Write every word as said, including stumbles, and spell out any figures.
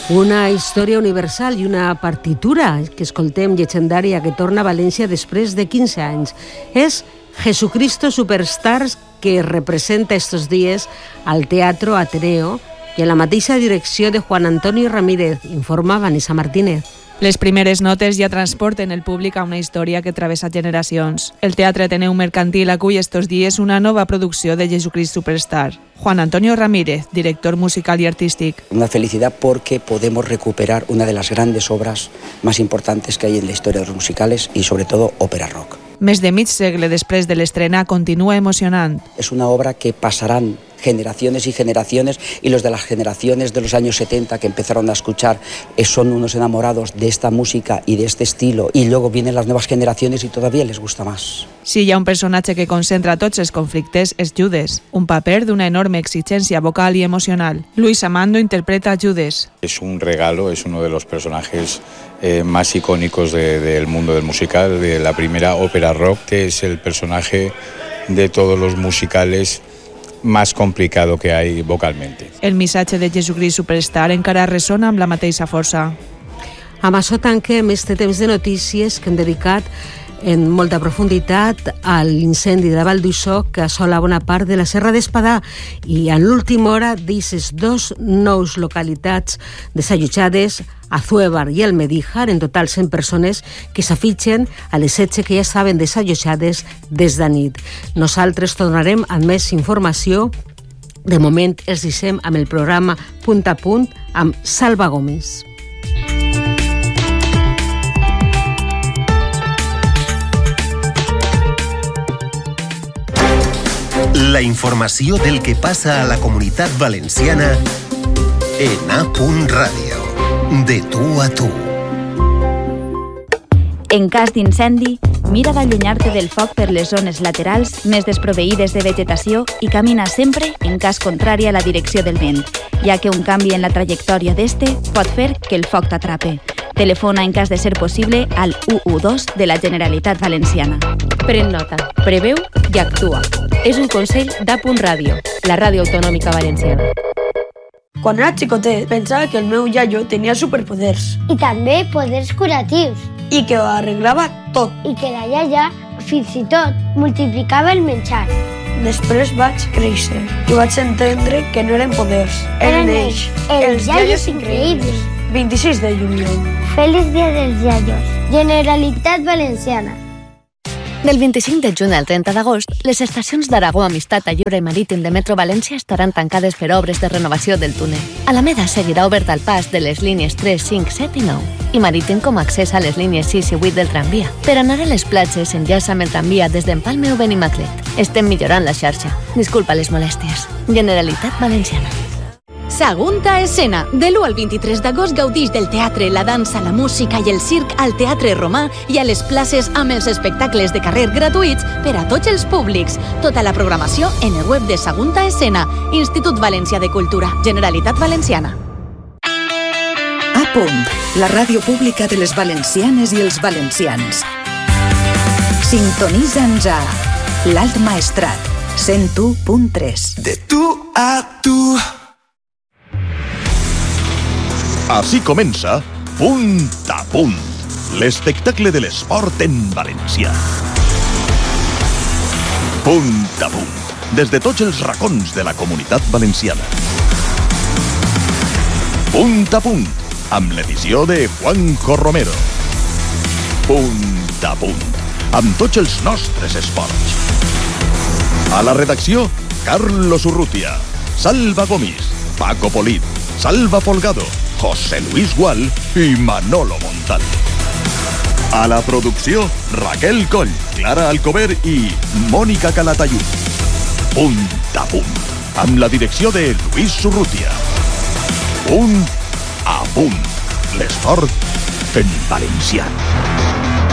Una història universal i una partitura que escoltem llegendària que torna a València després de quinze anys. És Jesucristo Superstars que representa estos dies al Teatro Ateneo i en la mateixa direcció de Juan Antonio Ramírez, informa Vanessa Martínez. Les primeres notes ja transporten el públic a una història que travessa generacions. El Teatre Ateneu Mercantil acull estos dies una nova producció de Jesucrist Superstar. Juan Antonio Ramírez, director musical y artístic. Una felicidad porque podemos recuperar una de las grandes obras más importantes que hay en la historia de los musicales y sobre todo ópera rock. Més de mig segle després de l'estrena continua emocionant. Es una obra que pasarán generaciones y generaciones, y los de las generaciones de los años setenta que empezaron a escuchar eh, son unos enamorados de esta música y de este estilo, y luego vienen las nuevas generaciones y todavía les gusta más. Si hi ha un personatge que concentra tots els conflictes és Judes, un paper d'una enorme exigència vocal y emocional. Luis Amando interpreta a Judes. Es un regalo, es uno de los personajes eh, más icónicos de, del mundo del musical, de la primera ópera rock, que es el personaje de todos los musicales más complicado que hay vocalmente. El missatge de Jesucrist Superstar encara ressona amb la mateixa força. Amb això tanquem este temps de notícies que hem dedicat en molta profunditat a l'incendi de la Vall d'Uixó que assola bona part de la Serra d'Espadà i en l'última hora d'aquestes dos nous localitats desallotjades, Azuévar i Almedíjar, en total cent persones que s'afitxen a les setze que ja estaven desallotjades des de nit. Nosaltres tornarem amb més informació. De moment els deixem amb el programa Punt a Punt amb Salva Gomis. La informació del que passa a la Comunitat Valenciana en A Punt Ràdio. De tu a tu. En cas d'incendi, mira d'allunyar-te del foc per les zones laterals més desproveïdes de vegetació i camina sempre en cas contrari a la direcció del vent, ja que un canvi en la trajectòria d'este pot fer que el foc t'atrape. Telefona en cas de ser possible al u u dos de la Generalitat Valenciana. Pren nota, preveu i actua. És un consell d'A Punt Ràdio, la ràdio autonòmica valenciana. Quan era xicotet, pensava que el meu iaio tenia superpoders. I també poders curatius. I que ho arreglava tot. I que la iaia, fins i tot, multiplicava el menjar. Després vaig créixer i vaig entendre que no eren poders. Eren ells, els iaios increïbles. vint-i-sis de juliol. Feliç dia dels iaios. Generalitat Valenciana. Del vint-i-cinc de juny al trenta d'agost, les estacions d'Aragó, Amistat, Allura i Marítim de Metro València estaran tancades per obres de renovació del túnel. Alameda seguirà obert al pas de les línies tres, cinc, set i nou i Marítim com a accés a les línies sis i vuit del tramvia. Per anar a les platges enllaça amb el tramvia des d'Empalme o Benimaclet. Estem millorant la xarxa. Disculpa les molèsties. Generalitat Valenciana. Sagunta Escena. De l'u al vint-i-tres d'agost gaudix del teatre, la dansa, la música i el circ al Teatre Romà i a les places amb els espectacles de carrer gratuïts per a tots els públics. Tota la programació en el web de Sagunta Escena, Institut Valencià de Cultura, Generalitat Valenciana. A Punt, la ràdio pública de les valencianes i els valencians. Sintonitza'ns a l'Alt Maestrat, cent u punt tres. De tu a tu. Així comença Punt a Punt, l'espectacle de l'esport en valencià. Punt a Punt, des de tots els racons de la Comunitat Valenciana. Punt a Punt, amb l'edició de Juanjo Romero. Punt a Punt, amb tots els nostres esports. A la redacció, Carlos Urrutia, Salva Gomis, Paco Polit, Salva Folgado, José Luis Gual i Manolo Montal. A la producció, Raquel Coll, Clara Alcover i Mònica Calatayud. Punt a Punt, amb la direcció de Luis Urrutia. Punt a Punt, l'esport en valencià.